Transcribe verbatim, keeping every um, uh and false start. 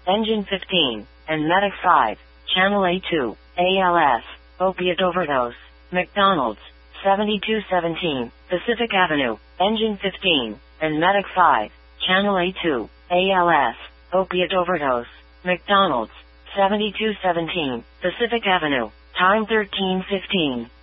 Engine fifteen, and Medic five, Channel A two, A L S, Opiate Overdose. McDonald's, seventy-two seventeen, Pacific Avenue, Engine fifteen, and Medic five, Channel A two, A L S, Opiate Overdose. McDonald's, seventy-two seventeen, Pacific Avenue, time thirteen fifteen.